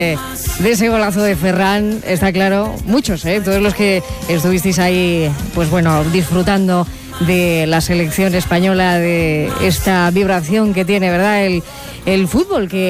de ese golazo de Ferran, está claro, muchos, todos los que estuvisteis ahí, pues bueno, disfrutando de la selección española, de esta vibración que tiene, ¿verdad? El fútbol, que